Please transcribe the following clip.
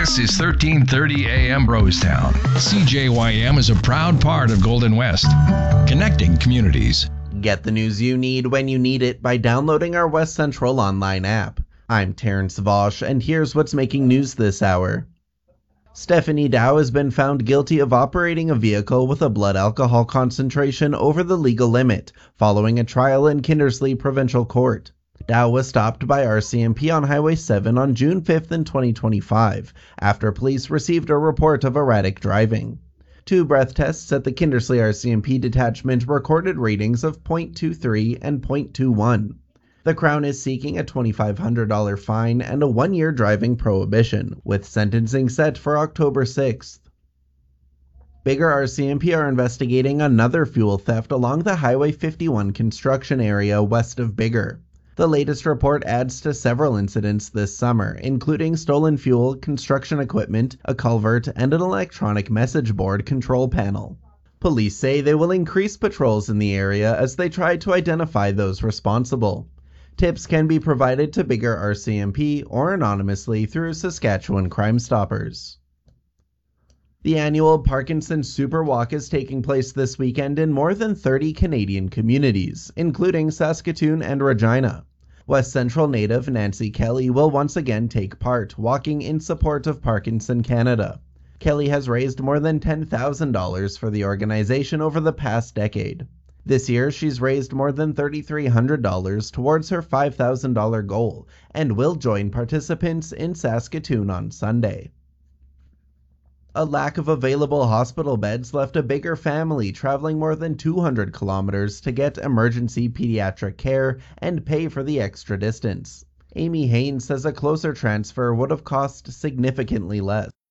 This is 1330 AM Brostown. CJYM is a proud part of Golden West, connecting communities. Get the news you need when you need it by downloading our West Central online app. I'm Terrence Vosch, and here's what's making news this hour. Stephanie Dow has been found guilty of operating a vehicle with a blood alcohol concentration over the legal limit, following a trial in Kindersley Provincial Court. Dow was stopped by RCMP on Highway 7 on June 5th in 2025, after police received a report of erratic driving. 2 breath tests at the Kindersley RCMP detachment recorded readings of .23 and .21. The Crown is seeking a $2,500 fine and a 1-year driving prohibition, with sentencing set for October 6th. Biggar RCMP are investigating another fuel theft along the Highway 51 construction area west of Biggar. The latest report adds to several incidents this summer, including stolen fuel, construction equipment, a culvert, and an electronic message board control panel. Police say they will increase patrols in the area as they try to identify those responsible. Tips can be provided to Biggar RCMP or anonymously through Saskatchewan Crime Stoppers. The annual Parkinson Super Walk is taking place this weekend in more than 30 Canadian communities, including Saskatoon and Regina. West Central native Nancy Kelly will once again take part, walking in support of Parkinson Canada. Kelly has raised more than $10,000 for the organization over the past decade. This year, she's raised more than $3,300 towards her $5,000 goal and will join participants in Saskatoon on Sunday. A lack of available hospital beds left a Biggar family traveling more than 200 kilometers to get emergency pediatric care and pay for the extra distance. Amy Haynes says a closer transfer would have cost significantly less.